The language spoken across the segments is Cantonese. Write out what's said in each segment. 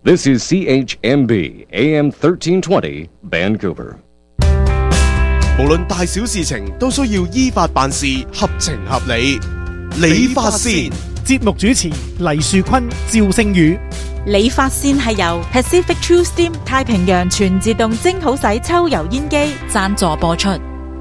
This is CHMB AM 1320 Vancouver。 無論大小事情都需要依法辦事，合情合理。理髮先， 節目主持黎樹坤、趙聖宇。 理髮先係由 Pacific True Steam 太平洋全自動蒸好洗抽油煙機贊助播出。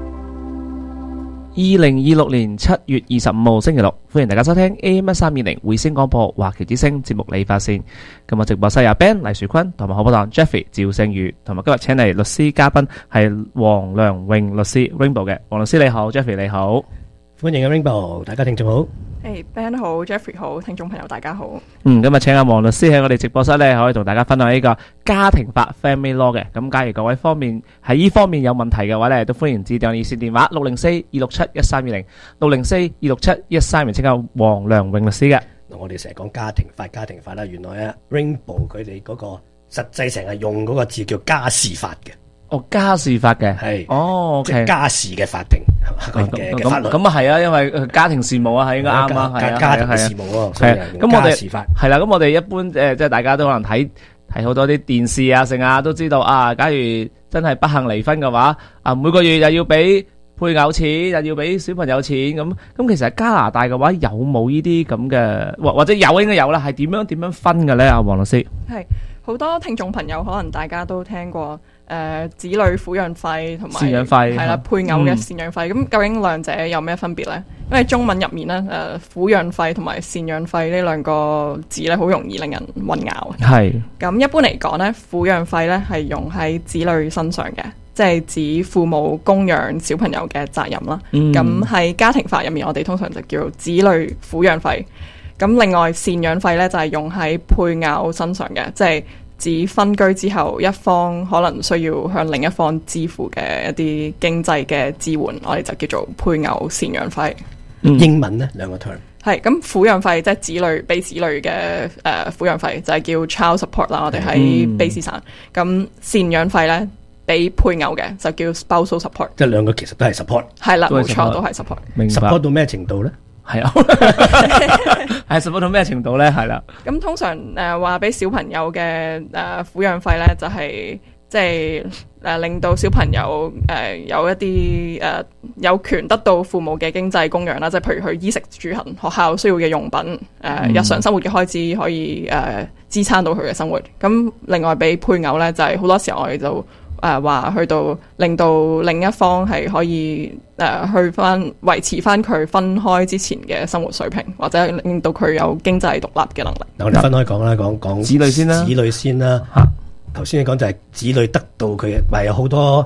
2026年7月25號星期六，歡迎大家收聽 AM1320 匯聲廣播華僑之聲節目理髮線。今日直播室有 Ben 黎樹坤同埋好拍檔 Jeffrey 趙聖宇，同埋今日請嚟律師嘉賓係黃良榮律師 Rainbow 嘅。黃律師你好， Jeffrey 你好。 歡迎 Rainbow， 大家聽眾好。 Ben 好 ，Jeffrey 好，聽眾朋友大家好。 今日請阿黃律師喺我哋直播室咧，可以同大家分享呢個家庭法 Family Law 嘅。咁假如各位方面喺呢方面有問題嘅話咧，都歡迎致電熱線電話604-267-1320 604-267-1320，請教黃良榮律師嘅。 我哋成日講家庭法啦，原來啊 Rainbow 佢哋嗰個實際成日用嗰個字叫家事法嘅。 家事法嘅係即係家事嘅法庭嘅法律。 咁啊係啊，因為家庭事務啊係應該啱啊，係家庭事務啊， 係啊。咁我哋家事法係啦，咁我哋一般即係大家都可能睇好多啲電視啊，成啊都知道啊。假如真係不幸離婚嘅話，啊每個月又要俾配偶錢，又要俾小朋友錢，咁其實加拿大嘅話有冇呢啲咁嘅，或者有應該有啦，係點樣分嘅咧？阿黃律師係好多聽眾朋友可能大家都聽過。子女撫養費同埋贍養費係啦，配偶嘅贍養費，咁究竟兩者有咩分別呢？因為中文入面呢，撫養費同埋贍養費呢兩個字呢，好容易令人混淆。 係咁一般嚟講呢，撫養費呢係用喺子女身上嘅，即係指父母供養小朋友嘅責任啦。咁喺家庭法入面，我哋通常就叫子女撫養費。咁另外贍養費呢，就係用喺配偶身上嘅，即係指分居之後，一方可能需要向另一方支付嘅一啲經濟嘅支援，我哋就叫做配偶贍養費。 英文呢兩個 term 係咁，撫養費即係子女俾子女嘅撫養費就係叫 child support 啦。我哋喺卑詩省。咁贍養費咧俾配偶嘅就叫 spousal support。 即係兩個其實都係 support。 係啦，冇錯，都係 support。 明白。 support 到咩程度咧？ 係啊，係 support 到咩程度咧？係啦。 咁通常話俾小朋友嘅撫養費咧，就係即係令到小朋友有一啲有權得到父母嘅經濟供養啦，即係譬如佢衣食住行、學校需要嘅用品、日常生活嘅開支可以支撐到佢嘅生活。咁另外俾配偶咧，就係好多時候我哋就話去到令到另一方係可以去翻維持翻佢分開之前嘅生活水平，或者令到佢有經濟獨立嘅能力。 嗱，我哋分開講啦，講子女先啦。 子女先啦。頭先你講就係子女得到佢，咪有好多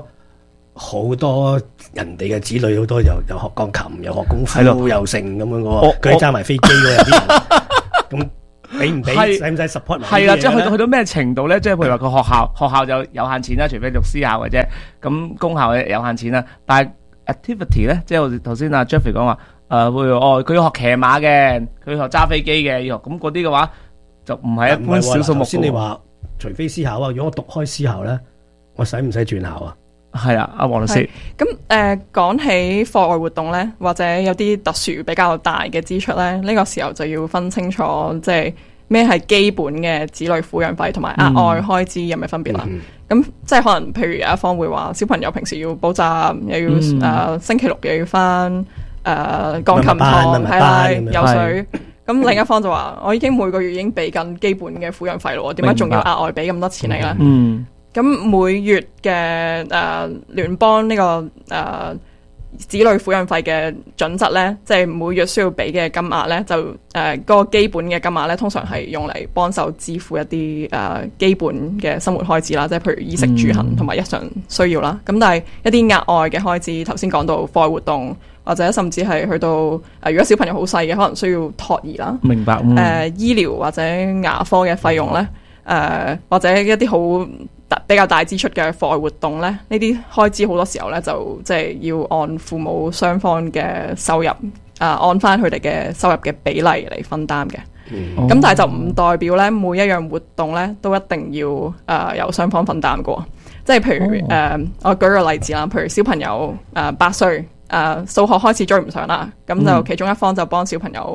人哋嘅子女，好多又學鋼琴，又學功夫，又成咁樣嘅。佢揸埋飛機嗰有啲人咁。俾唔俾使唔使 support 埋？ 係啦，即係去到咩程度咧？即係譬如話個學校就有限錢啦，除非讀私校嘅啫。咁公校有限錢啦。但係 activity 咧，即係我頭先阿 Jeffrey 講話，譬如佢要學騎馬嘅，佢要學揸飛機嘅，要學咁嗰啲嘅話，就唔係一般小數目。 先你話除非私校啊，如果我讀開私校咧，我使唔使轉校啊？ 係啊，阿黃律師。 咁講起課外活動咧，或者有啲特殊比較大嘅支出咧，呢個時候就要分清楚，即係咩係基本嘅子女撫養費同埋額外開支有咩分別啦？咁即係可能譬如有一方會話小朋友平時要補習，又要星期六又要翻鋼琴堂，係啦，游水。咁另一方就話我已經每個月已經俾緊基本嘅撫養費咯，點解仲要額外俾咁多錢嚟咧？咁每月嘅聯邦呢個子女撫養費嘅準則咧，即係每月需要俾嘅金額咧，就嗰個基本嘅金額咧，通常係用嚟幫手支付一啲基本嘅生活開支啦，即係譬如衣食住行同埋日常需要啦。咁但係一啲額外嘅開支，頭先講到課外活動，或者甚至係去到如果小朋友好細嘅，可能需要托兒啦。 明白。 醫療或者牙科嘅費用咧，或者一啲好比較大支出嘅課外活動咧，呢啲開支好多時候咧就即係要按父母雙方嘅收入按翻佢哋嘅收入嘅比例嚟分擔嘅。咁但係就唔代表咧每一樣活動咧都一定要由雙方分擔過。即係譬如我舉個例子啦，譬如小朋友8歲數學開始追唔上啦，咁就其中一方就幫小朋友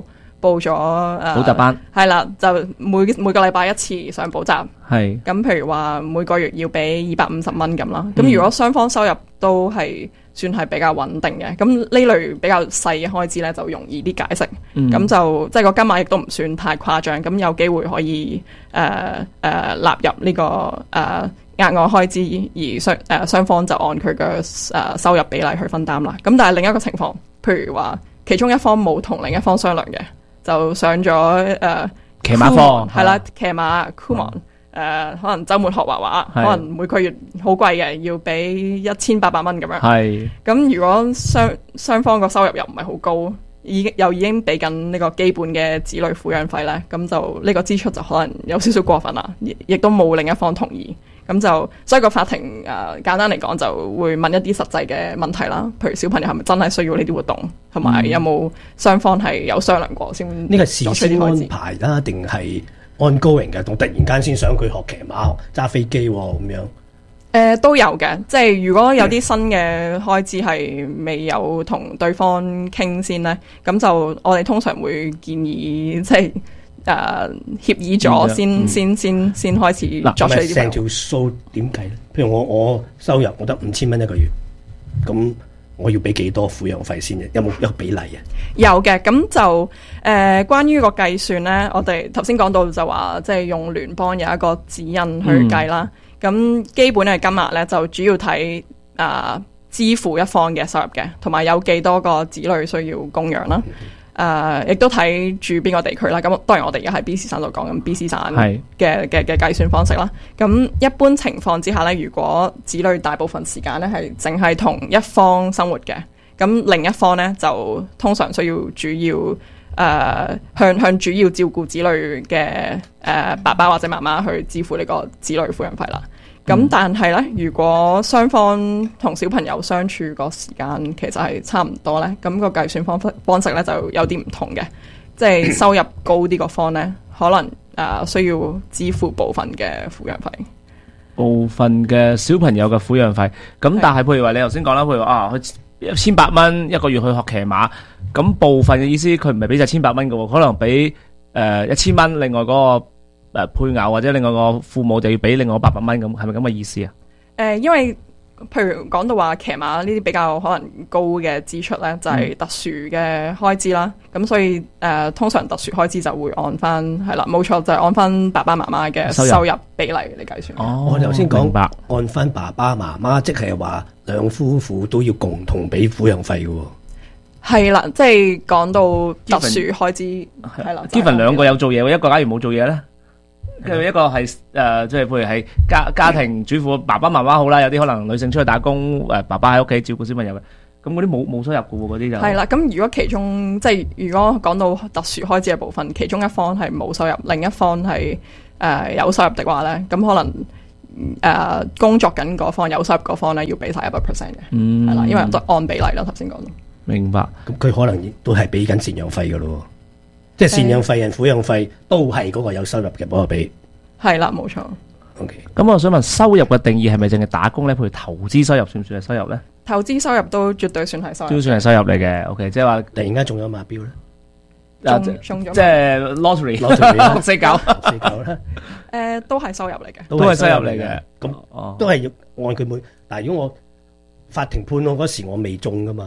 報咗補習班， 係啦，就每個禮拜一次上補習。 係咁，譬如話每個月要俾250蚊咁啦。咁如果雙方收入都係算係比較穩定嘅，咁呢類比較細嘅開支咧就容易啲解釋。咁就即係個金額亦都唔算太誇張，咁有機會可以納入呢個額外開支，而雙方就按佢嘅收入比例去分擔啦。咁但係另一個情況，譬如話其中一方冇同另一方商量嘅，就上咗騎馬課， 係啦，騎馬 Kumon。可能週末學畫畫，可能每個月好貴嘅，要俾1800蚊咁樣。係咁，如果雙方個收入又唔係好高，已經俾緊呢個基本嘅子女撫養費咧，咁就呢個支出就可能有少少過分啦，亦都冇另一方同意，咁就所以個法庭簡單嚟講就會問一啲實際嘅問題啦，譬如小朋友係咪真係需要呢啲活動，同埋有冇雙方係有商量過先。 呢個事先安排啦，定係ongoing嘅，同突然間先想佢學騎馬、揸飛機咁樣。 都有嘅，即係如果有啲新嘅開支係未有同對方傾先呢，咁就我哋通常會建議即係協議咗先開始作出呢啲。 成條數點計咧？譬如我收入我得5000蚊一個月，咁我要俾幾多撫養費先嘅？有冇一個比例啊？ 有嘅，咁就關於個計算呢，我哋頭先講到就話即係用聯邦有一個指引去計啦。咁基本嘅金額呢，就主要睇支付一方嘅收入嘅，同埋有幾多個子女需要供養啦。亦都睇住邊個地區啦。咁當然我哋而家喺 BC 省度講緊 BC 省嘅計算方式啦。咁一般情況之下呢，如果子女大部分時間呢係淨係同一方生活嘅，咁另一方呢就通常需要主要向主要照顧子女嘅爸爸或者媽媽去支付呢個子女撫養費啦。咁但係呢，如果雙方同小朋友相處個時間其實係差唔多呢，咁個計算方式呢就有啲唔同嘅，即係收入高啲個方呢，可能需要支付部分嘅撫養費， 部分嘅小朋友嘅撫養費。咁但係譬如話你頭先講啦，譬如話佢1800蚊一個月去學騎馬，咁部分嘅意思佢唔係俾晒1800蚊嘅喎，可能俾1000蚊，另外嗰個配偶或者另外個父母就要俾另外800蚊，咁係咪咁嘅意思啊？ 因為譬如講到話騎馬呢啲比較可能高嘅支出咧，就係特殊嘅開支啦。咁所以通常特殊開支就會按翻係啦，冇錯就係按翻爸爸媽媽嘅收入比例嚟計算。 我頭先講按翻爸爸媽媽，即係話兩夫婦都要共同俾撫養費嘅喎。 係啦，即係講到特殊開支係啦。 Given 兩個有做嘢，一個假如冇做嘢咧？一個係即係譬如係家庭主婦爸爸媽媽好啦，有啲可能女性出去打工，爸爸喺屋企照顧小朋友嘅，咁嗰啲冇收入嘅喎，嗰啲就係啦。咁如果其中即係如果講到特殊開支嘅部分，其中一方係冇收入，另一方係有收入的話咧，咁可能工作緊嗰方有收入嗰方咧要俾晒100% 嘅，係啦，因為都按比例啦，頭先講到。明白。 咁佢可能都係俾緊贍養費嘅咯。即係贍養費人撫養費都係嗰個有收入嘅幫我俾， 係啦，冇錯。 OK， 咁我想問收入嘅定義係咪淨係打工咧？譬如投資收入算唔算係收入咧？ 投資收入都絕對算係收入， 都算係收入嚟嘅。OK， 即係話突然間中咗馬標咧， 中咗即係 lottery 649 啦。都係收入嚟嘅， 都係收入嚟嘅。 咁都係要按佢每。但係如果我法庭判我嗰時我未中噶嘛，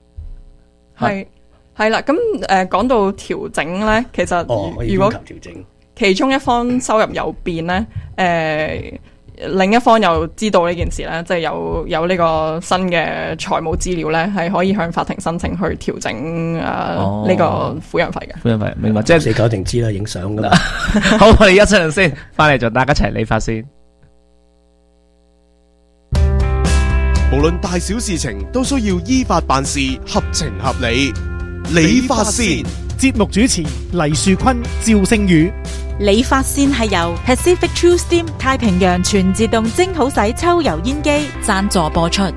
係啦，咁講到調整咧，其實如果其中一方收入有變咧，另一方又知道呢件事咧，即係有呢個新嘅財務資料咧，係可以向法庭申請去調整呢個撫養費嘅。 撫養費明白，即係你搞定知啦，影相噶啦。 好，我哋一陣先翻嚟，就大家一齊理髮先。 無論大小事情都需要依法辦事，合情合理。理髮線節目主持黎樹坤、趙星宇。 理髮線係由 Pacific True Steam 太平洋全自動蒸好洗抽油煙機贊助播出。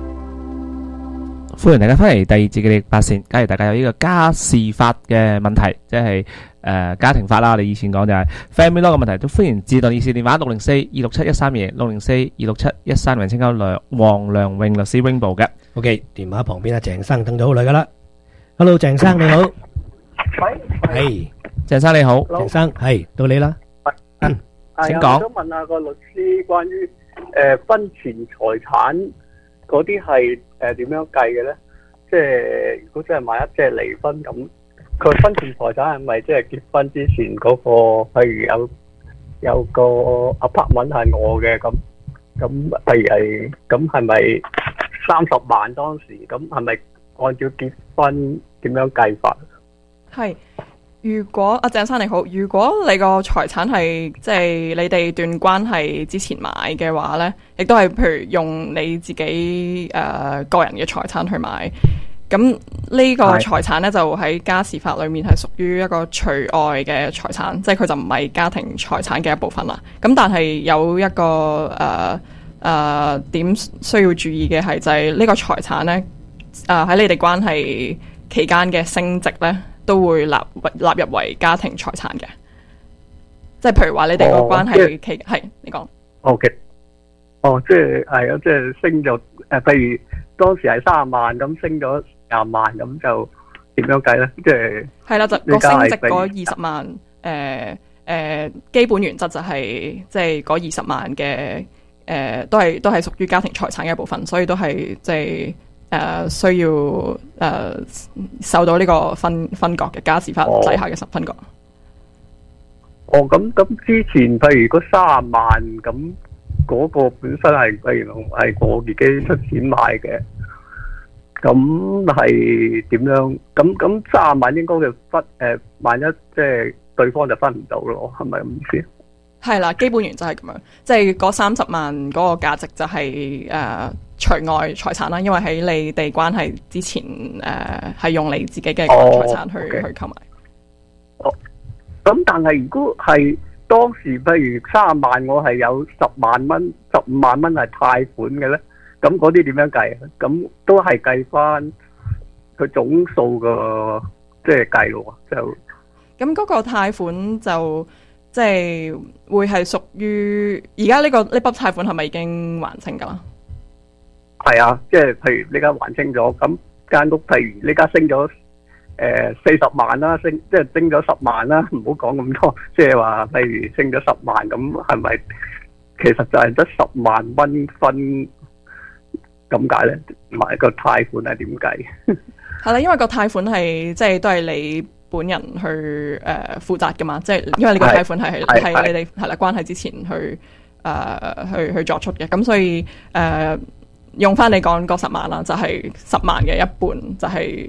歡迎大家翻嚟第二節嘅理髮線。假如大家有呢個家事法嘅問題，即係家庭法啦，我哋以前講就係 family law 嘅問題，都歡迎致電熱線電話604-267-132 604-267-132，請教黃良榮律師 Rainbow 嘅。 OK， 電話旁邊阿鄭生等咗好耐噶啦。Hello， 鄭生你好。 係鄭生你好， 鄭生係到你啦。 請講。 我想問下個律師關於婚前財產嗰啲係點樣計嘅咧？即係如果真係萬一即係離婚咁，佢婚前財產係咪即係結婚之前嗰個？譬如有個 apartment 係我嘅咁，譬如係咁係咪30萬當時？咁係咪按照結婚點樣計法？ 係。如果阿鄭生你好，如果你個財產係即係你哋段關係之前買嘅話呢，亦都係譬如用你自己個人嘅財產去買，咁呢個財產呢，就喺家事法裏面係屬於一個除外嘅財產，即係佢就唔係家庭財產嘅一部分啦。咁但係有一個點需要注意嘅係就係呢個財產呢，喺你哋關係期間嘅升值呢，都會納入為家庭財產嘅，即係譬如話你哋個關係期係你講。 OK，即係係啊，即係升咗譬如當時係30萬，咁升咗20萬，咁就點樣計咧？即係係啦，就個升值嗰20萬，基本原則就係即係嗰20萬嘅都係屬於家庭財產嘅一部分，所以都係即係。需要受到呢個分割嘅家事法底下嘅分割。咁之前譬如嗰30萬，咁嗰個本身係譬如係我自己出錢買嘅，咁係點樣？咁30萬應該就分萬一即係對方就分唔到咯，係咪咁意思？係啦，基本原則係咁樣，即係嗰30萬嗰個價值就係除外財產啦，因為喺你哋關係之前係用你自己嘅個人財產去購買。咁但係如果係當時譬如30萬，我係有10萬蚊、15萬蚊係貸款嘅咧，咁嗰啲點樣計啊？咁都係計翻佢總數個即係計咯，就咁嗰個貸款就。即係會係屬於而家呢筆貸款係咪已經還清㗎啦？係啊，即係譬如呢家還清咗，咁間屋譬如呢家升咗40萬啦，即係升咗10萬啦，唔好講咁多，即係話譬如升咗10萬，咁係咪其實就係得10萬蚊分咁解咧？唔係個貸款係點計？係啦，因為個貸款係即係都係你本人去負責噶嘛，即係因為你個貸款係你哋係啦關係之前去作出嘅，咁所以用翻你講嗰10萬啦，就係10萬嘅一半，就係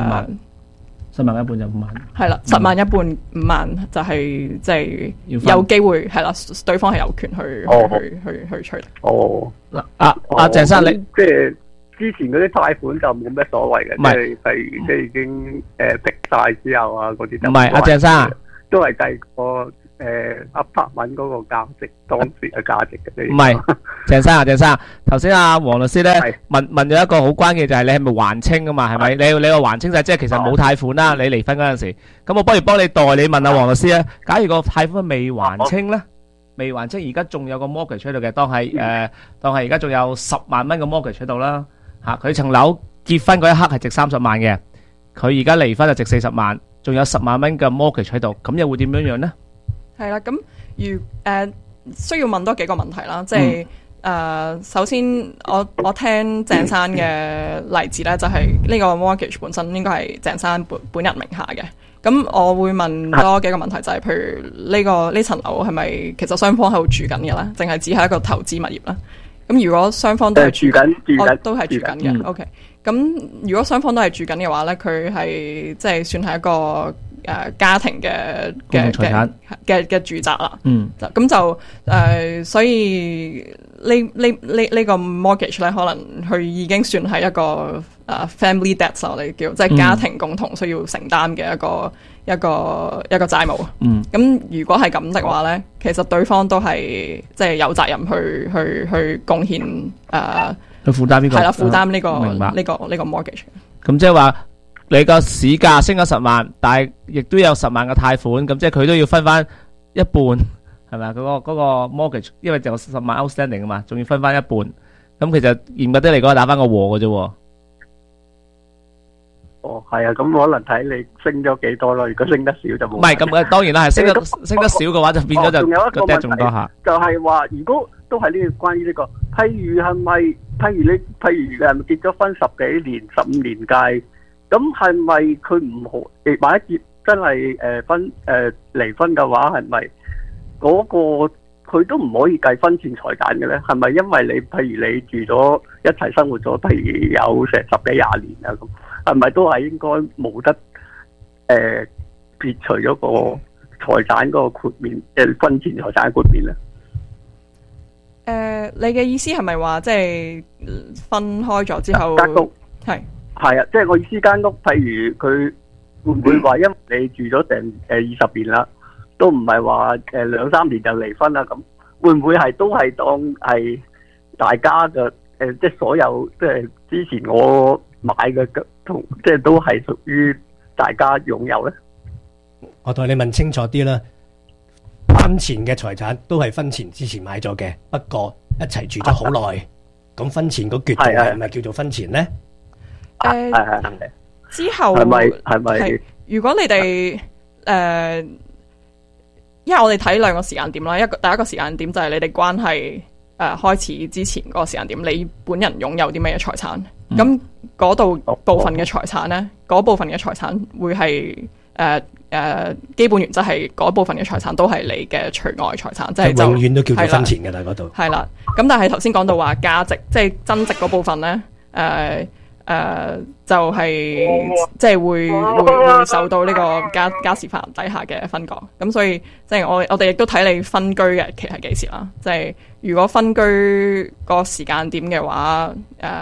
10萬一半就5萬，係啦，10萬一半5萬就係即係有機會係啦，對方係有權去取。嗱，阿鄭生你即係。之前嗰啲貸款就冇咩所謂嘅，即係譬如即係已經劈晒之後啊嗰啲就唔係。阿鄭生都係計個apartment嗰個價值，當時嘅價值嘅。唔係，鄭生頭先阿黃律師咧問咗一個好關鍵，就係你係咪還清啊嘛？係咪？你話還清就即係其實冇貸款啦。你離婚嗰陣時，咁我不如幫你代理問阿黃律師啊。假如個貸款未還清咧？未還清，而家仲有個 mortgage 喺度嘅，當係而家仲有10萬蚊嘅 mortgage 喺度啦。佢層樓結婚嗰一刻係值30萬嘅，佢而家離婚就值40萬，仲有10萬蚊嘅 mortgage 喺度，咁又會點樣樣呢？係啦，咁需要問多幾個問題啦，即係首先我聽鄭生嘅例子咧，就係呢個 mortgage 本身應該係鄭生本人名下嘅，咁我會問多幾個問題，就係譬如呢層樓係咪其實雙方喺度住緊嘅咧，淨係只係一個投資物業咧？咁如果雙方都係住緊，都係住緊嘅。OK，咁如果雙方都係住緊嘅話咧，佢係即係算係一個家庭嘅住宅啦。咁就所以呢個 mortgage 咧，可能佢已經算係一個family debt 啦，我哋叫即係家庭共同需要承擔嘅一個債務。咁如果係咁的話咧，其實對方都係即係有責任去貢獻去負擔呢個係啦，負擔呢個 mortgage。咁即係話你個市價升咗10萬，但係亦都有10萬嘅貸款，咁即係佢都要分翻一半，係咪啊？嗰個 mortgage， 因為就有10萬 outstanding 啊嘛，仲要分翻一半。咁其實嚴格啲嚟講，打翻個和嘅啫。係啦，咁如果係咁的話咧，其實對方都係即係有責任去貢獻呢個 mortgage。咁即係話你個市價升咗10萬，但係亦都有10萬嘅貸款，咁即係佢都要分翻一半，係咪啊？嗰個 mortgage，因為就10萬 outstanding啊嘛，仲要分翻一半。咁其實嚴格啲嚟講，打翻個和嘅啫。 哦，係啊，咁可能睇你升咗幾多咯。如果升得少就冇。 唔係咁當然啦，係升得少嘅話就變咗就仲有一個個 debt 仲多問題下。 就係話，如果都係呢個關於呢個，譬如係咪，譬如結咗婚10幾年、15年計，咁係咪佢唔好？萬一結真係離婚嘅話，係咪嗰個佢都唔可以計婚前財產嘅咧？係咪因為你譬如你住咗一齊生活咗，譬如有成10幾20年啊咁，係咪都係應該冇得撇除咗個財產嗰個豁免，婚前財產嘅豁免咧？ 你嘅意思係咪話即係分開咗之後？ 間屋係啊，即係我意思間屋，譬如佢會唔會話因為你住咗成20年啦，都唔係話2、3年就離婚啦咁，會唔會係都係當係大家嘅即係所有即係之前我買嘅同即係都係屬於大家擁有咧？ 我同你問清楚啲啦。婚前嘅財產都係婚前之前買咗嘅，不過一齊住咗好耐，咁婚前個決定係咪叫做婚前呢？ 之後係咪？ 如果你哋因為我哋睇兩個時間點啦，第一個時間點就係你哋關係開始之前嗰個時間點，你本人擁有啲咩財產？咁嗰度部分嘅財產呢，嗰部分嘅財產會係基本原則係嗰部分嘅財產都係你嘅除外財產，即係永遠都叫做婚前嘅啦嗰度。 係啦，咁但係頭先講到話價值，即係增值嗰部分咧，就係即係會受到呢個家事法底下嘅分割。咁所以即係我哋亦都睇你分居嘅期係幾時啦。即係如果分居個時間點嘅話，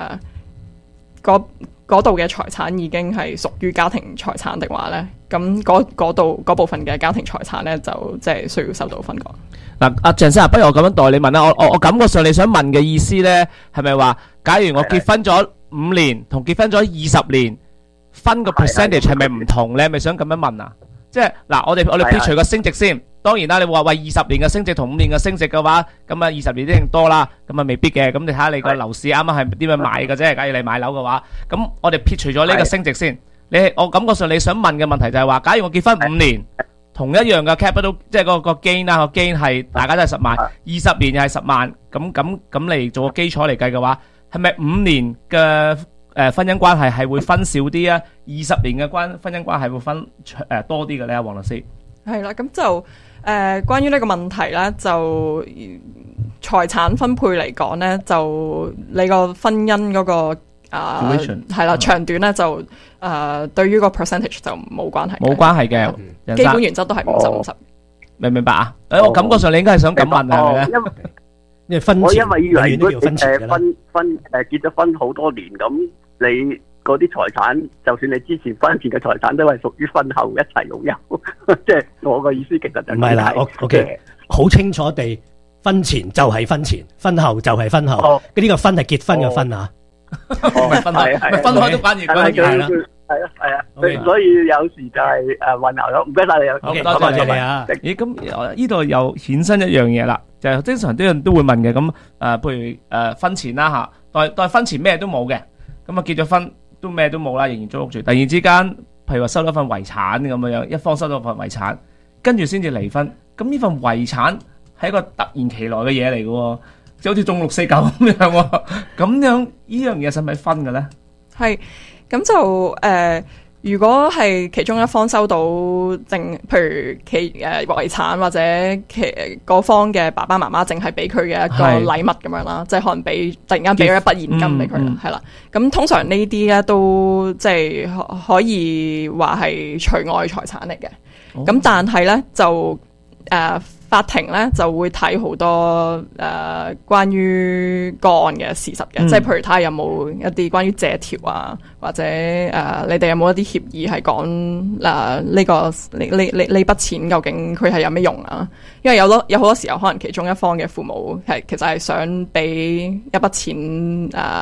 嗰度嘅財產已經係屬於家庭財產的話咧，咁嗰部分嘅家庭財產咧就即係需要受到分割。 嗱，阿鄭生，不如我咁樣代你問啦。我感覺上你想問嘅意思咧，係咪話，假如我結婚咗5年，同結婚咗20年，分個 percentage 係咪唔同咧？咪想咁樣問啊？即係嗱，我哋撇除個升值先。當然啦，你話喂20年嘅升值同5年嘅升值嘅話，咁啊20年一定多啦，咁啊未必嘅。咁你睇下你個樓市啱啱係點樣買嘅啫。假如你買樓嘅話，咁我哋撇除咗呢個升值先。我感覺上你想問嘅問題就係話，假如我結婚5年，同一樣嘅 capital， 即係個 gain 啦，個 gain 係大家都係10萬，20年又係10萬，咁嚟做個基礎嚟計嘅話，係咪5年嘅婚姻關係係會分少啲啊？20年嘅婚姻關係會分多啲嘅咧？黃律師係啦，咁就關於呢個問題咧，就財產分配嚟講咧，就你個婚姻嗰個係啦長短咧，就對於個 percentage 就冇關係， 冇關係嘅， 基本原則都係50-50。 明白啊？我感覺上你應該係想咁問係咪咧？ 因為婚前我因為以為如果結咗婚好多年咁，你嗰啲財產，就算你之前婚前嘅財產都係屬於婚後一齊擁有，即係我個意思，其實就唔係啦。OK， 好清楚地，婚前就係婚前，婚後就係婚後。呢個婚係結婚嘅婚啊， 唔係分開，分開都反而關鍵係啦。 係啊，所以有時就係混淆咗。唔該晒你。 好，多謝你啊。咦，咁呢度又衍生一樣嘢啦，就係經常啲人都會問嘅。咁譬如婚前啦嚇，代婚前咩都冇嘅，咁啊結咗婚都咩都冇啦，仍然租屋住。突然之間，譬如話收到份遺產咁樣，一方收到份遺產，跟住先至離婚。咁呢份遺產係一個突然其來嘅嘢嚟嘅，就好似中649咁樣喎。咁樣呢樣嘢使唔使分嘅咧？係。 咁就如果係其中一方收到譬如遺產或者嗰方嘅爸爸媽媽淨係俾佢嘅一個禮物咁樣啦，即係可能突然間俾咗一筆現金俾佢，係啦。咁通常呢啲咧都即係可以話係除外財產嚟嘅。咁但係咧就法庭咧就會睇好多關於個案嘅事實嘅，即係譬如睇下有冇一啲關於借條啊，或者你哋有冇一啲協議係講呢筆錢究竟佢係有咩用啊？因為有好多時候可能其中一方嘅父母其實係想俾一筆錢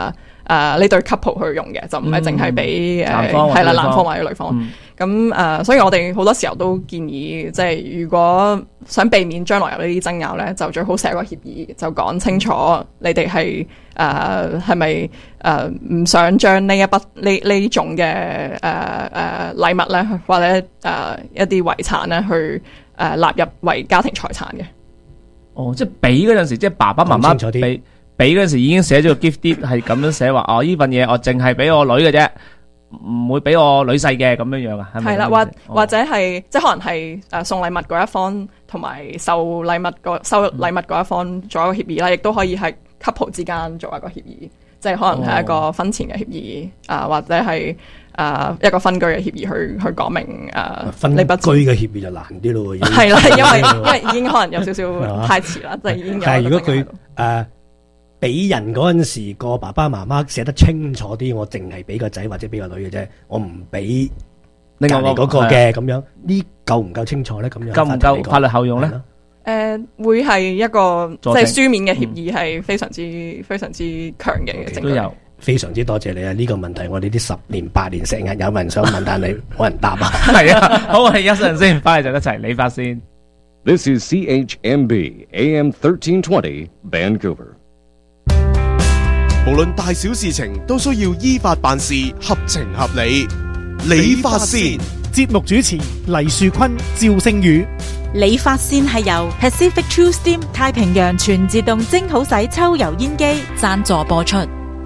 呢對 couple 去用嘅，就唔係淨係俾男方或者女方係啦男方或者女方。咁所以我哋好多時候都建議，即係如果想避免將來有呢啲爭拗咧，就最好寫個協議，就講清楚你哋係咪唔想將呢呢種嘅禮物咧，或者一啲遺產咧去納入為家庭財產嘅。 哦，即係俾嗰陣時，即係爸爸媽媽俾嗰陣時已經寫咗個 gift deed，係咁樣寫話，哦，呢份嘢我淨係俾我女嘅啫，唔會俾我女婿嘅咁樣樣啊？係啦， 或者係即係可能係送禮物嗰一方同埋收禮物嗰一方做一個協議啦，亦都可以係 couple 之間做一個協議，即係可能係一個婚前嘅協議或者係一個分居嘅協議去講明分居嘅協議就難啲咯。 係啦，因為已經可能有少少太遲啦，即係已經有。 但係如果佢俾人嗰陣時，個爸爸媽媽寫得清楚啲，我淨係俾個仔或者俾個女嘅啫，我唔俾隔離嗰個嘅咁樣，呢夠唔夠清楚咧？咁樣夠唔夠法律後用咧？ 會係一個即係書面嘅協議，係非常之強嘅證據。 都有。 非常之多謝你啊！呢個問題我哋啲10年8年成日有人想問，但係冇人答啊。 係啊，好，我哋一陣先，翻嚟就一齊理髮先。 This is CHMB AM 1320 Vancouver。 無論大小事情都需要依法辦事，合情合理。理髮先， 節目主持黎樹坤、趙星宇。 理髮先係由 Pacific TruSteam 太平洋全自動蒸好洗抽油煙機贊助播出。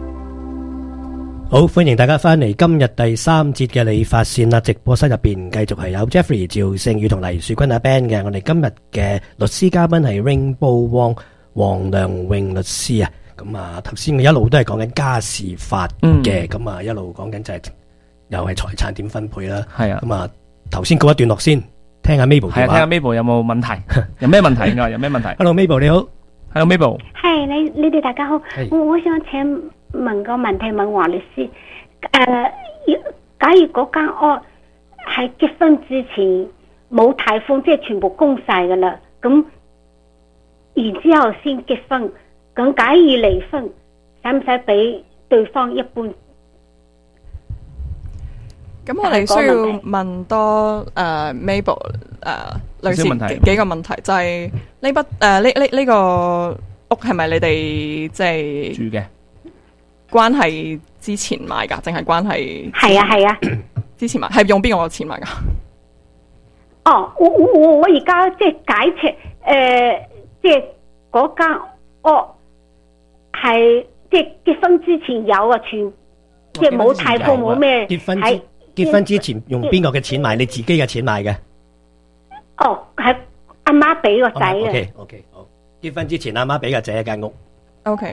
好，歡迎大家翻嚟今日第3節嘅理髮線啦！直播室入邊繼續係有 Jeffrey、趙聖宇同黎樹坤阿 Ben 嘅。我哋今日嘅律師嘉賓係 Rainbow 黃良榮律師啊。咁啊，頭先我一路都係講緊家事法嘅，咁啊一路講緊就係又係財產點分配啦。係啊，咁啊頭先告一段落先，聽下 Mabel。係啊，聽下 Mabel 有冇問題？有咩問題㗎？有咩問題 ？Hello Mabel 你好。Hello Mabel。係你哋大家好。我想請問個問題問黃律師，假如嗰間屋喺結婚之前冇貸款，即係全部供晒噶啦，咁然之後先結婚，咁假如離婚，使唔使俾對方一半？咁我哋需要問多Mabel 女士幾個問題，就係呢筆呢個屋係咪你哋即係住嘅？關係之前買噶，淨係關係？係啊係啊，之前買係用邊個錢買噶？哦，我而家即係解釋，即係嗰間屋係即係結婚之前有啊，即係冇貸款冇咩。結婚之前用邊個嘅錢買？你自己嘅錢買嘅？哦，係阿媽俾個仔嘅。OK， 好。結婚之前阿媽俾個仔一間屋。OK。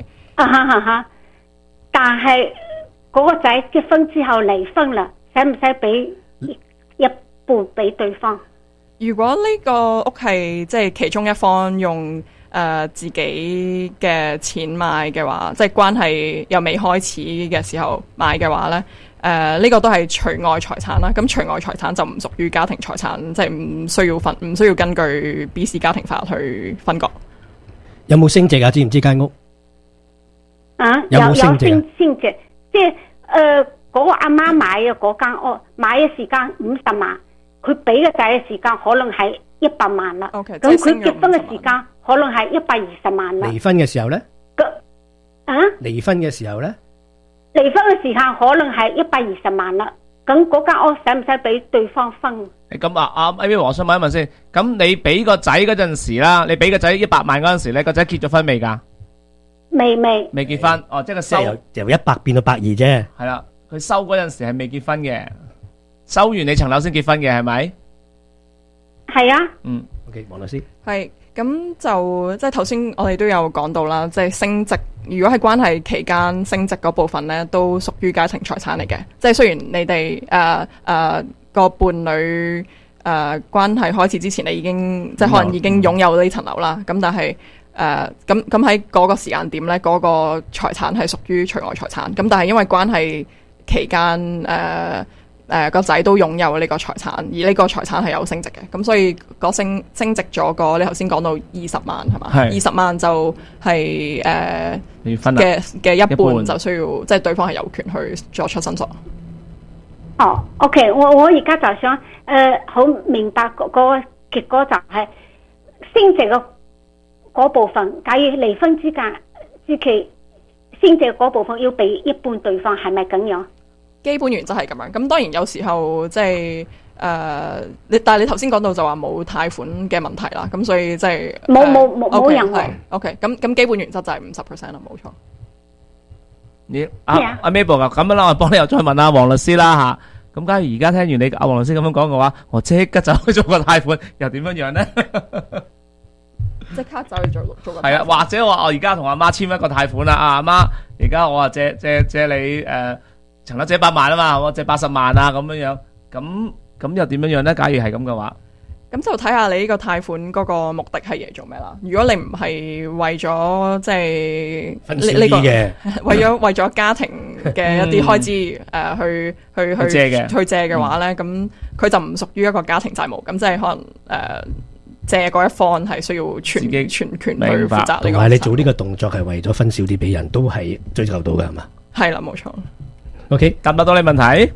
但係嗰個仔結婚之後離婚啦，使唔使俾一半俾對方？如果呢個屋係即係其中一方用自己嘅錢買嘅話，即係關係又未開始嘅時候買嘅話咧，呢個都係除外財產啦。咁除外財產就唔屬於家庭財產，即係唔需要根據 BC 家庭法去分割。有冇升值啊？知唔知間屋？有冇升值？即係嗰個阿媽買嘅嗰間屋，買嘅時間50萬，佢俾個仔嘅時間可能係100萬啦。咁佢結婚嘅時間可能係120萬啦。離婚嘅時候咧？離婚嘅時候咧？離婚嘅時間可能係120萬啦。咁嗰間屋使唔使俾對方分？咁阿 Amy， 我想問一問先。咁你俾個仔嗰陣時啦，你俾個仔100萬嗰陣時咧，個仔結咗婚未㗎？未結婚。哦，即係個收由100變到120啫。係啦，佢收嗰陣時係未結婚嘅，收完你層樓先結婚嘅係咪？係啊。OK， 黃律師。係，咁就即係頭先我哋都有講到啦，即係升值。如果係關係期間升值嗰部分咧，都屬於家庭財產嚟嘅。即係雖然你哋個伴侶關係開始之前，你已經即係可能已經擁有呢層樓啦。咁但係咁喺嗰個時間點咧，嗰個財產係屬於除外財產。咁但係因為關係期間個仔都擁有呢個財產，而呢個財產係有升值嘅，咁所以個升值咗個，你頭先講到20萬係嘛？20萬就係嘅一半就需要，即係對方係有權去作出申索。 哦 ，OK， 我而家就想好明白嗰個結果就係升值嘅嗰部分，假如離婚之期升值嗰部分要俾一半對方，係咪咁樣？ 基本原則係咁樣，咁當然有時候即係但係你頭先講到就話冇貸款嘅問題啦，咁所以即係冇任何 OK， 咁基本原則就係50% 啦，冇錯。 你阿 Mabel 啊，咁樣啦，我幫你又再問阿黃律師啦吓。咁假如而家聽完你阿黃律師咁樣講嘅話，我即刻就去做個貸款，又點樣樣咧？ 即刻走去做個係啊，或者我而家同阿媽簽一個貸款啦，阿媽，而家我借你層樓借100萬啊嘛，我借80萬啊咁樣樣，咁又點樣樣咧？假如係咁嘅話？ 咁就睇下你呢個貸款嗰個目的係嘢做咩啦。如果你唔係為咗即係呢個為咗家庭嘅一啲開支去借嘅話咧，咁佢就唔屬於一個家庭債務，咁即係可能借嗰一方係需要全權去負責呢個。 同埋你做呢個動作係為咗分少啲俾人，都係追求到嘅係嘛？ 係啦，冇錯。 OK， 答唔答到你問題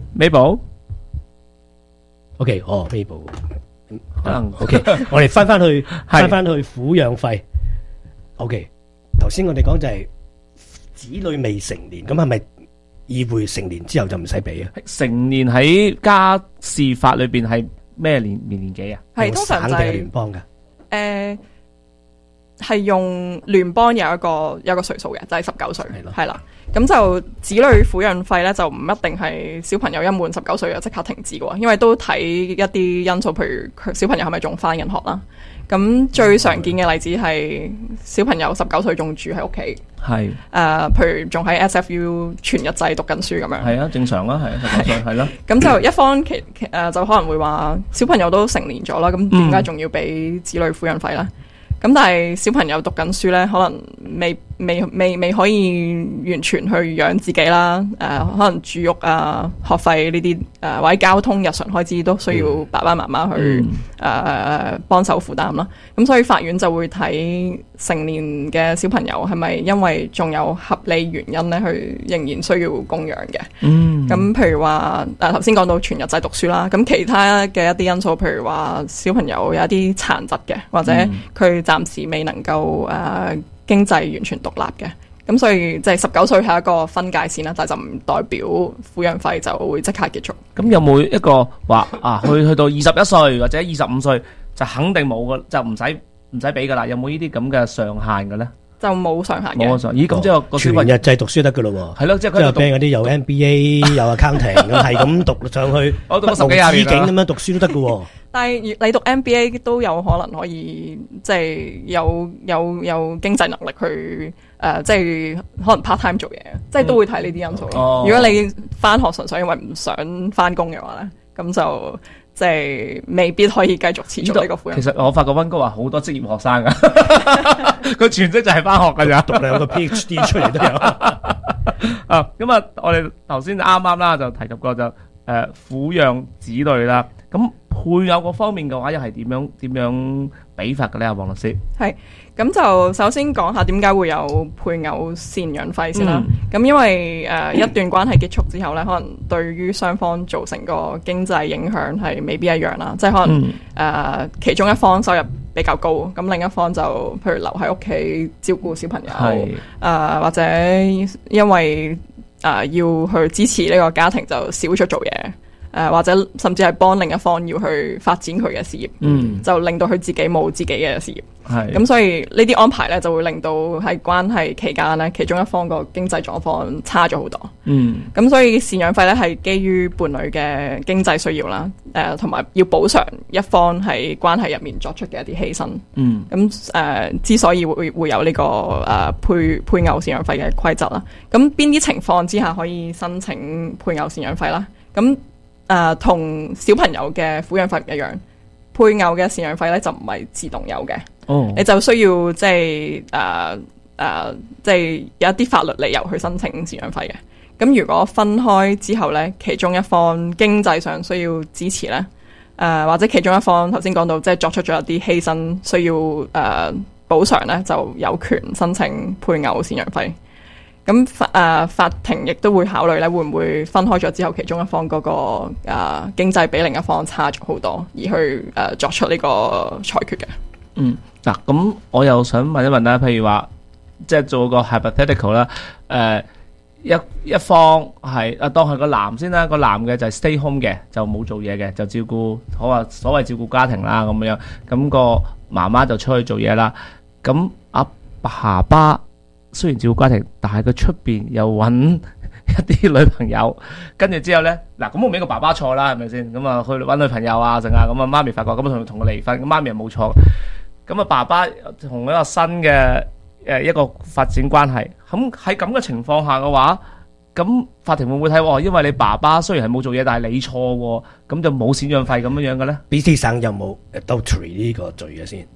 ？Mabel？OK， Mabel。OK， 我哋翻翻去撫養費。OK， 頭先我哋講就係子女未成年，咁係咪意會成年之後就唔使俾啊？ 成年喺家事法裏邊係咩年紀啊？ 係通常就係聯邦嘅。 係用聯邦有一個歲數嘅，就係19歲，係啦。咁就子女撫養費咧，就唔一定係小朋友一滿19歲就即刻停止嘅喎，因為都睇一啲因素，譬如佢小朋友係咪仲返緊學啦。咁最常見嘅例子係小朋友19歲仲住喺屋企，係譬如仲喺 SFU 全日制讀緊書咁樣。係啊，正常啦，係19歲係咯。咁就一方就可能會話小朋友都成年咗啦，咁點解仲要俾子女撫養費咧？咁但係小朋友讀緊書咧，可能未可以完全去養自己啦。可能住屋啊、學費呢啲或者交通日常開支都需要爸爸媽媽去幫手負擔啦。咁所以法院就會睇成年嘅小朋友係咪因為仲有合理原因咧，佢仍然需要供養嘅。咁譬如話頭先講到全日制讀書啦，咁其他嘅一啲因素，譬如話小朋友有一啲殘疾嘅，或者佢暫時未能夠經濟完全獨立嘅，咁所以即係19歲係一個分界線啦，但係就唔代表撫養費就會即刻結束。咁有冇一個話去到21歲或者25歲就肯定冇嘅，就唔使俾噶啦？有冇呢啲咁嘅上限嘅咧？就冇上限嘅。冇上限。咦，咁即係個小朋友全日制讀書得噶咯喎？係咯， 即係佢俾嗰啲有 MBA 有 accounting 咁係咁讀上去， 我讀10幾廿年咁樣讀書都得噶喎。 但係你讀 MBA 都有可能可以即係有經濟能力去即係可能 part time 做嘢，即係都會睇呢啲因素。如果你翻學純粹因為唔想翻工嘅話咧，咁就即係未必可以繼續持續呢個撫養。 其實我發覺溫哥華好多職業學生噶，佢全職就係翻學噶咋，讀2個 PhD 出嚟都有。咁啊，我哋頭先啱啱啦就提及過就撫養子女啦，咁配偶個方面嘅話又係點樣俾法嘅咧？阿黃律師係咁就首先講下點解會有配偶贍養費先啦。咁因為一段關係結束之後咧，可能對於雙方造成個經濟影響係未必一樣啦。即係可能其中一方收入比較高，咁另一方就譬如留喺屋企照顧小朋友，或者因為要去支持呢個家庭就少咗做嘢，或者甚至係幫另一方要去發展佢嘅事業，就令到佢自己冇自己嘅事業。咁所以呢啲安排咧就會令到喺關係期間咧，其中一方個經濟狀況差咗好多。咁所以贍養費咧係基於伴侶嘅經濟需要啦，同埋要補償一方喺關係入面作出嘅一啲犧牲。咁之所以會有呢個配偶贍養費嘅規則啦，咁邊啲情況之下可以申請配偶贍養費啦？咁同小朋友嘅撫養費唔一樣，配偶嘅贍養費咧就唔係自動有嘅，你就需要即係有一啲法律理由去申請贍養費嘅。 咁如果分開之後咧，其中一方經濟上需要支持咧，或者其中一方頭先講到即係作出咗一啲犧牲，需要補償咧，就有權申請配偶贍養費。咁法庭亦都會考慮咧，會唔會分開咗之後，其中一方嗰個經濟比另一方差咗好多，而去作出呢個裁決嘅。 嗱，咁我又想問一問啦，譬如話，即係做個 hypothetical 啦，一方係當係個男先啦，個男嘅就係 stay home 嘅，就冇做嘢嘅，就照顧所謂照顧家庭啦咁樣，咁個媽媽就出去做嘢啦。咁阿爸爸雖然照顧家庭，但係佢出邊又揾一啲女朋友，跟住之後咧，嗱，咁我唔俾個爸爸錯啦，係咪先？咁啊去揾女朋友啊，剩啊，咁啊媽咪發覺咁同佢離婚，咁媽咪又冇錯，咁啊爸爸同一個新嘅一個發展關係，咁喺咁嘅情況下嘅話，咁法庭會唔會睇？因為你爸爸雖然係冇做嘢，但係你錯喎，咁就冇贍養費咁樣嘅咧 ？BC 省有冇 adultery 呢個罪嘅先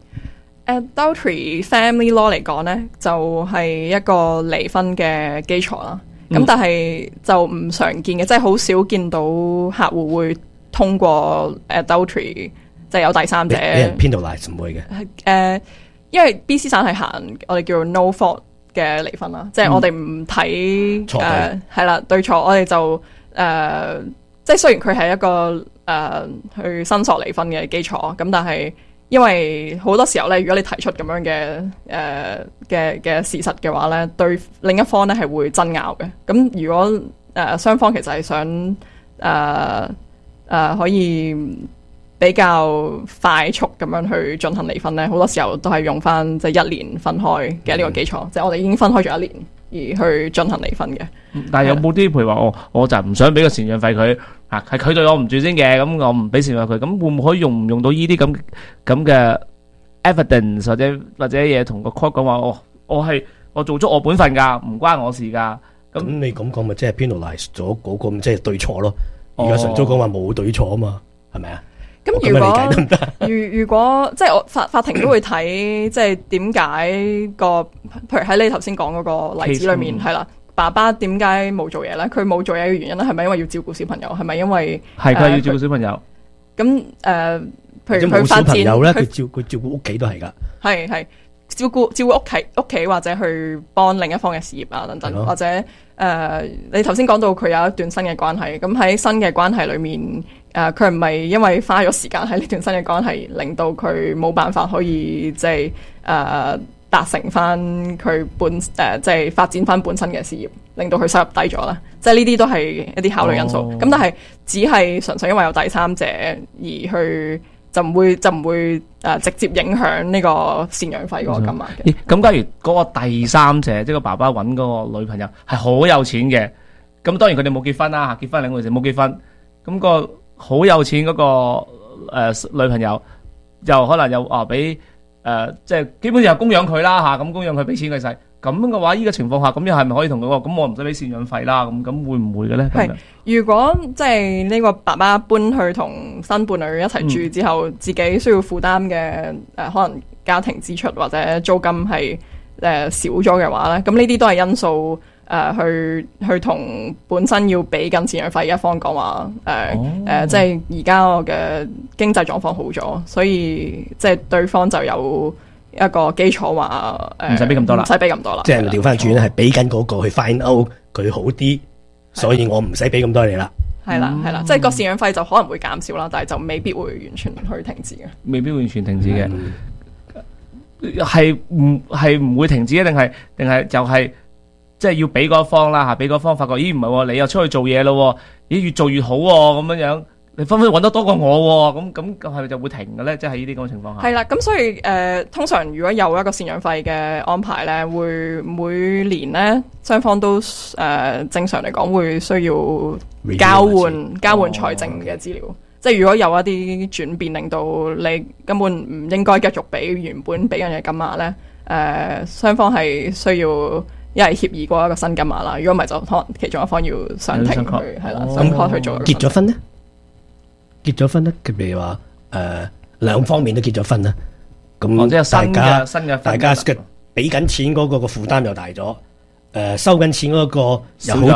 ？Adultery family law 嚟講咧，就係一個離婚嘅基礎啦。咁但係就唔常見嘅，即係好少見到客戶會通過 adultery， 即係有第三者。 俾人 penalize 唔會嘅。 因為 BC 省係行我哋叫做 no fault 嘅離婚啦，即係我哋唔睇係啦對錯，我哋就即係雖然佢係一個去申索離婚嘅基礎，咁但係因為好多時候咧，如果你提出咁樣嘅事實嘅話咧，對另一方咧係會爭拗嘅。咁如果雙方其實係想可以比較快速咁樣去進行離婚咧，好多時候都係用翻即係1年分開嘅呢個基礎，即係我哋已經分開咗1年而去進行離婚嘅。 但係有冇啲譬如話我就唔想俾個贍養費佢係佢對我唔住先嘅，咁我唔俾贍養費佢，咁會唔會用唔用到呢啲咁嘅 evidence 或者嘢同個 court 講話我做足我本分㗎，唔關我事㗎。咁你咁講咪即係 penalize 咗嗰個即係對錯咯？而家常租講話冇對錯啊嘛，係咪啊？ 咁如果即係法庭都會睇，即係點解個，譬如喺你頭先講嗰個例子裏面係啦，爸爸點解冇做嘢咧？佢冇做嘢嘅原因咧，係咪因為要照顧小朋友？係咪因為係佢要照顧小朋友？ 咁譬如佢發展有咧，佢照顧屋企都係噶， 係照顧屋企或者去幫另一方嘅事業啊等等，或者你頭先講到佢有一段新嘅關係，咁喺新嘅關係裏面。佢唔係因為花咗時間喺呢段新嘅關係，令到佢冇辦法可以即係達成翻佢即係發展翻本身嘅事業，令到佢收入低咗啦。即係呢啲都係一啲考慮因素。咁但係只係純粹因為有第三者而去就唔會直接影響呢個贍養費嗰個金額嘅。 咁假如嗰個第三者即係個爸爸揾嗰個女朋友係好有錢嘅，咁當然佢哋冇結婚啦，結婚兩回事，冇結婚咁個。好有錢嗰個女朋友，又可能又俾即係基本上供養佢啦嚇，咁供養佢俾錢佢使，咁嘅話，依個情況下，咁又係咪可以同佢話，咁我唔使俾贍養費啦？咁會唔會嘅咧？ 係如果即係呢個爸爸搬去同新伴侶一齊住之後，自己需要負擔嘅可能家庭支出或者租金係少咗嘅話咧，咁呢啲都係因素。去同本身要俾緊贍養費一方講話，即係而家我嘅經濟狀況好咗，所以即係對方就有一個基礎話， 唔使俾咁多啦， 唔使俾咁多啦。 即係調翻轉係俾緊嗰個去 find out 佢好啲，所以我唔使俾咁多你啦。 係啦，即係個贍養費就可能會減少啦，但係就未必會完全去停止嘅。 未必會完全停止嘅，係唔會停止嘅，定係就係。即係要俾嗰方啦嚇，俾嗰方發覺，咦唔係喎，你又出去做嘢咯，咦越做越好喎，咁樣你分分揾得多過我喎，咁係咪就會停嘅咧？即係呢啲咁嘅情況下。 係啦，咁所以通常如果有一個贍養費嘅安排咧，會每年咧雙方都正常嚟講會需要交換財政嘅資料。即係如果有一啲轉變，令到你根本唔應該繼續俾原本俾緊嘅金額咧，雙方係需要。一係協議過一個新金額啦，如果唔係就可能其中一方要上庭去係啦，上 court 去做。 結咗婚咧？結咗婚咧？譬如話兩方面都結咗婚啦，咁即係新嘅大家嘅俾緊錢嗰個負擔又大咗，收緊錢嗰個又好似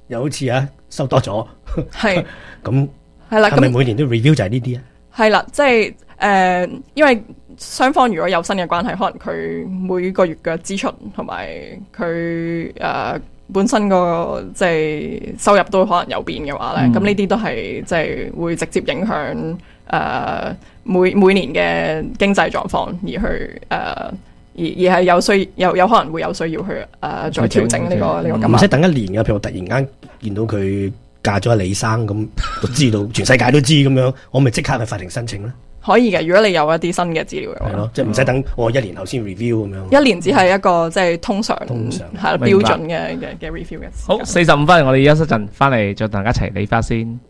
又好似收多咗， 係咁係啦， 係咪每年都 review 就係呢啲啊？ 係啦，即係因為雙方如果有新嘅關係，可能佢每個月嘅支出同埋佢本身個即係收入都可能有變嘅話咧，咁呢啲都係即係會直接影響每年嘅經濟狀況，而去而係有可能會有需要去再調整呢個金額。 唔使等一年嘅，譬如我突然間見到佢嫁咗李生咁，都知道全世界都知咁樣，我咪即刻去法庭申請咧？ 可以嘅，如果你有一啲新嘅資料嘅話， 係咯，即係唔使等我一年後先 review 咁樣。 一年只係一個即係通常係標準嘅 review 嘅。 好，45分，我哋休息陣，翻嚟再同大家一齊理髮先。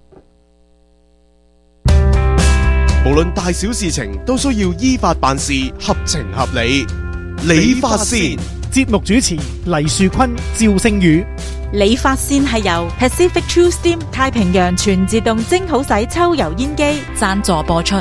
無論大小事情都需要依法辦事，合情合理。理髮先， 節目主持黎樹坤、趙聖宇。 理髮先係由 Pacific True Steam 太平洋全自動蒸好洗抽油煙機贊助播出。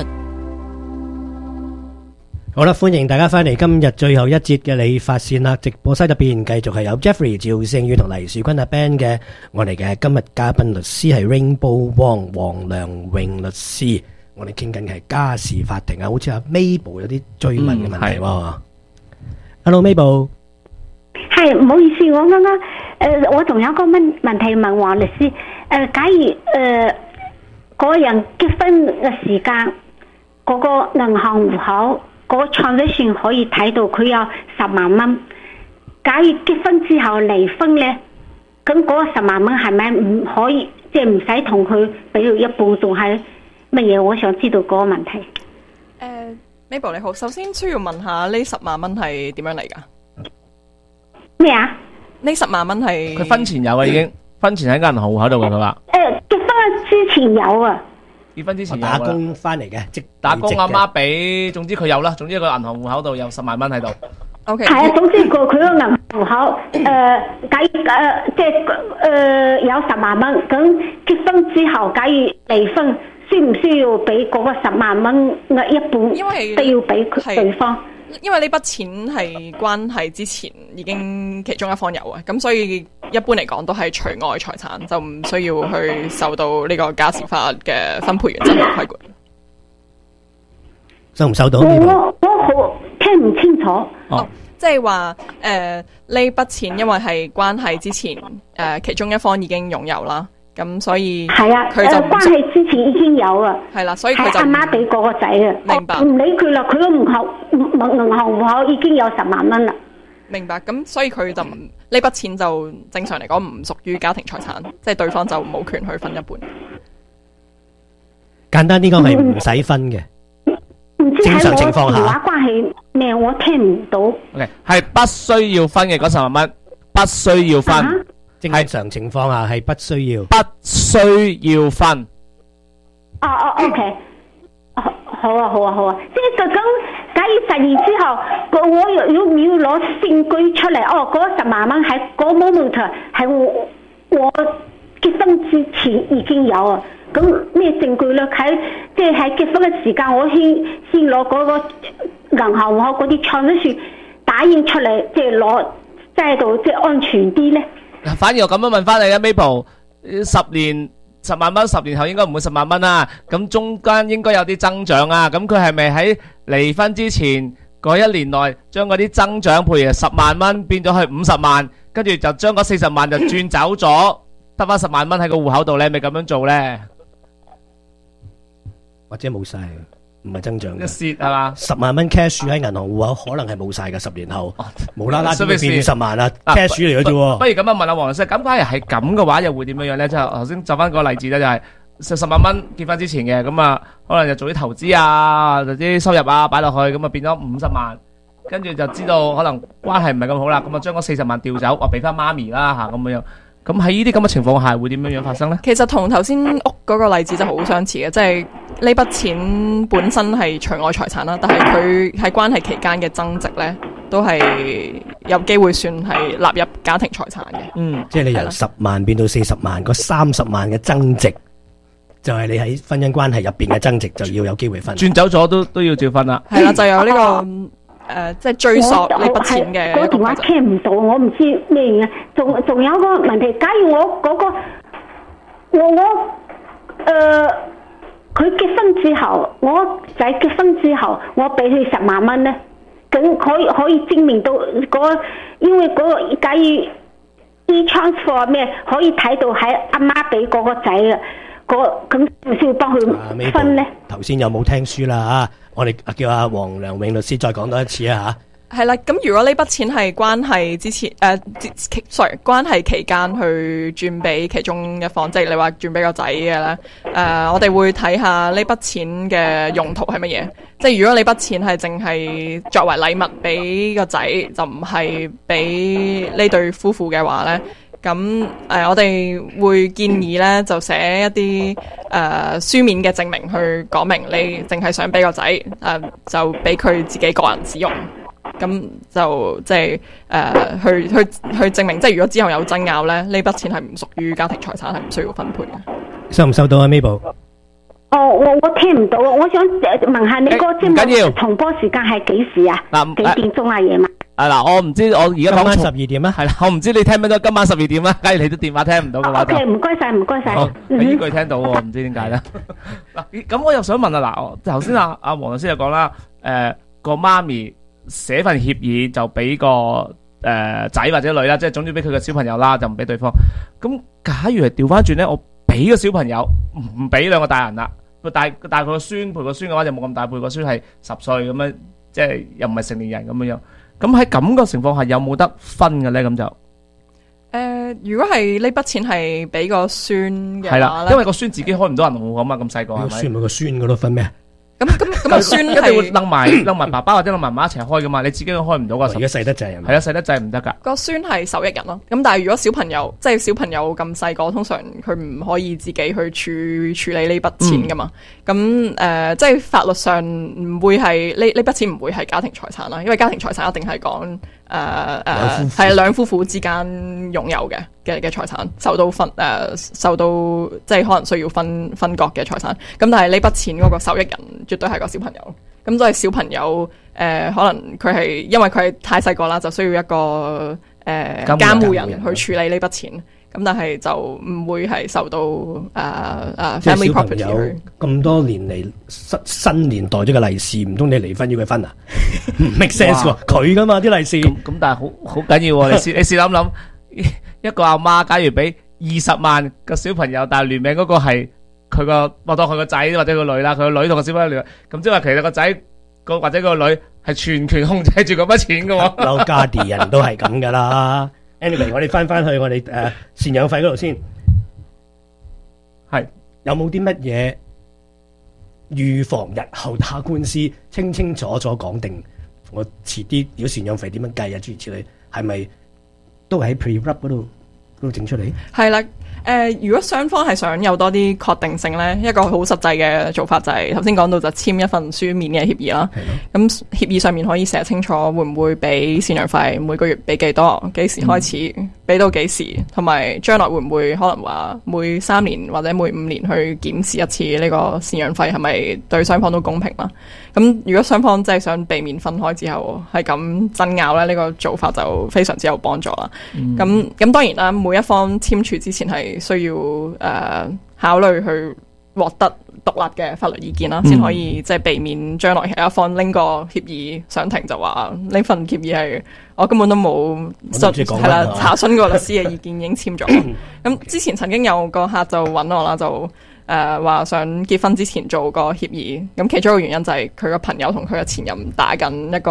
好啦，歡迎大家翻嚟今日最後一節嘅理髮線啦！直播室入邊繼續係有 Jeffrey、趙聖宇同黎樹坤阿 Ben 嘅，我哋嘅今日嘉賓律師係 Rainbow Wong 黃良榮律師。我哋傾緊嘅係家事法庭啊，好似阿 Mabel 有啲追問嘅問題喎。Hello Mabel， 係唔好意思，我啱啱我仲有個問題問黃律師。假如嗰個人結婚嘅時間，嗰個銀行戶口嗰個 transaction 可以睇到佢有10萬蚊。假如結婚之後離婚咧，咁嗰個10萬蚊係咪唔可以，即係唔使同佢俾到一半，仲係乜嘢？我想知道嗰個問題。 Mabel 你好，首先需要問下呢10萬蚊係點樣嚟噶？ 咩啊？ 呢10萬蚊係佢婚前有啊，已經婚前喺銀行戶口度嘅佢話。 結婚之前有啊。 結婚之前有打工翻嚟嘅，即打工阿媽俾，總之佢有啦，總之個銀行戶口度有10萬蚊喺度。 OK。 係啊，總之佢個銀行戶口假如即係有10萬蚊，咁結婚之後假如離婚，需唔需要俾嗰個10萬蚊嘅一半？ 因為都要俾佢對方。 因為呢筆錢係關係之前已經其中一方有啊，咁所以一般嚟講都係除外財產，就唔需要去受到呢個家事法嘅分配原則嘅規管。 收唔收到？ 我好聽唔清楚。 即係話呢筆錢因為係關係之前其中一方已經擁有啦。咁所以係啊， 佢就關係之前已經有啊， 係啦，所以佢就阿媽俾嗰個仔啊， 明白， 唔理佢啦，佢個銀行戶口已經有10萬蚊啦。 明白，咁所以佢就呢筆錢就正常嚟講唔屬於家庭財產，即係對方就冇權去分一半。 簡單啲講係唔使分嘅，正常情況下。電話關係咩？我聽唔到。 OK， 係不需要分嘅嗰10萬蚊，不需要分。 正常情況下係不需要， 不需要分。 OK， 好啊，即係咁，假如10年之後，我要攞證據出嚟，嗰10萬蚊喺嗰 moment 係我結婚之前已經有啊，咁咩證據咧？即係喺結婚嘅時間，我先攞嗰個銀行戶口嗰啲transaction打印出嚟，即係攞即係度即係安全啲咧。 反而我咁樣問翻你啦 Mabel， 10萬蚊，10年後應該唔會10萬蚊啦，咁中間應該有啲增長啊，咁佢係咪喺離婚之前嗰1年內將嗰啲增長，譬如10萬蚊變咗去50萬，跟住就將嗰40萬就轉走咗，得翻10萬蚊喺個戶口度咧，咪咁樣做咧？ 或者冇晒？唔係增長嘅， 蝕係嘛 ？10萬蚊 cash 喺銀行戶口可能係冇晒嘅，10年後無啦啦點會變20萬啊？cash 嚟嘅啫。 不如咁樣問下黃律師，咁假如係咁嘅話，又會點樣樣咧？即係頭先就翻個例子咧，就係10萬蚊結婚之前嘅，咁啊可能就做啲投資啊，或者啲收入啊擺落去，咁啊變咗50萬，跟住就知道可能關係唔係咁好啦，咁啊將嗰40萬調走，話俾翻媽咪啦嚇咁樣。咁喺呢啲咁嘅情況下會點樣樣發生呢？ 其實同頭先屋嗰個例子就好相似嘅，即係呢筆錢本身係除外財產啦，但係佢喺關係期間嘅增值呢，都係有機會算係納入家庭財產嘅。 即係你由10萬變到40萬，嗰30萬嘅增值，就係你喺婚姻關係入邊嘅增值，就要有機會分。 轉走咗都要照分啦。 係啦，就有呢個即係追溯呢筆錢嘅。 嗰電話聽唔到，我唔知咩原因。仲有一個問題，假如我嗰個佢結婚之後，我仔結婚之後，我俾佢10萬蚊咧，咁可以證明到因為假如e-transfer 咩可以睇到係阿媽俾嗰個仔嘅，咁唔需要幫佢分咧？ 頭先有冇聽書啦？我哋叫阿黃良永律師再講多一次啊係啦，咁如果呢筆錢係關係之前關係期間去轉俾其中一方，即係你話轉俾個仔嘅咧，我哋會睇下呢筆錢嘅用途係乜嘢。即係如果你筆錢係淨係作為禮物俾個仔，就唔係俾呢對夫婦嘅話咧，咁我哋會建議咧就寫一啲書面嘅證明去講明你淨係想俾個仔，就俾佢自己個人使用。咁就即係去證明，即係如果之後有爭拗咧，呢筆錢係唔屬於家庭財產，係唔需要分配嘅。 收唔收到啊 Mabel？ 我聽唔到，我想問下你個節目重播時間係幾時啊？幾點鐘啊？夜晚？ 我唔知，我而家今晚12點啊？ 係啦，我唔知你聽唔聽到今晚12點啦。假如你都電話聽唔到嘅話 ，OK，唔該晒。 你呢句聽到喎，唔知點解咧？嗱，咁我又想問啊，嗱，頭先阿黃律師就講啦，個媽咪寫份協議就俾個仔或者女啦，即係總之俾佢個小朋友啦，就唔俾對方。咁假如係調翻轉咧，我俾個小朋友，唔俾兩個大人啦。但係佢個孫陪個孫嘅話就冇咁大，陪個孫係10歲咁樣，即係又唔係成年人咁樣。咁喺咁個情況下有冇得分嘅咧？咁就如果係呢筆錢係俾個孫嘅話，係啦， 因為個孫自己開唔到銀行戶口嘛，咁細個係咪？ 孫咪個孫嗰度分咩？ 咁個孫一定會擸埋爸爸或者擸埋媽一齊開噶嘛，你自己都開唔到噶。 而家細得滯係咪？ 係啊，細得滯唔得噶。個孫係受益人咯。咁但係如果小朋友即係小朋友咁細個，通常佢唔可以自己去處理呢筆錢噶嘛。咁即係法律上唔會係呢筆錢唔會係家庭財產啦，因為家庭財產一定係講係兩夫婦之間擁有嘅財產，受到即係可能需要分割嘅財產。咁但係呢筆錢嗰個受益人絕對係個小朋友。咁所以小朋友可能佢係因為佢係太細個啦，就需要一個監護人去處理呢筆錢。咁但係就唔會係受到family property。 咁多年嚟新年代咗個利是，唔通你離婚要佢分啊？唔 make sense 喎，佢噶嘛啲利是。 咁但係好緊要喎，你試諗，一個阿媽假如俾20萬個小朋友，但係聯名嗰個係佢個，我當佢個仔或者個女啦，佢個女同個小朋友聯，咁即係話其實個仔或者個女係全權控制住嗰筆錢噶喎。 嬲家啲人都係咁噶啦。Anyway， 我哋翻去我哋贍養費嗰度先，係有冇啲乜嘢預防日後打官司，清清楚楚講定？我遲啲如果贍養費點樣計啊？諸如此類，係咪都喺 pre-rub 嗰度整出嚟？係啦。如果雙方係想有多啲確定性呢，一個好實際嘅做法就係頭先講到就簽一份書面嘅協議啦。咁協議上面可以寫清楚會唔會俾贍養費，每個月俾幾多，幾時開始，俾到幾時，同埋將來會唔會可能話每3年或者每5年去檢視一次呢個贍養費係咪對雙方都公平啦？咁如果雙方真係想避免分開之後係咁爭拗咧，呢個做法就非常之有幫助啦。咁當然啦，每一方簽署之前係需要考慮去獲得獨立嘅法律意見啦，先可以即係避免將來有一方拎個協議上庭就話呢份協議係我根本都冇係啦查詢過律師嘅意見已經簽咗。咁之前曾經有個客就揾我啦，就話想結婚之前做個協議，咁其中一個原因就係佢個朋友同佢嘅前任打緊一個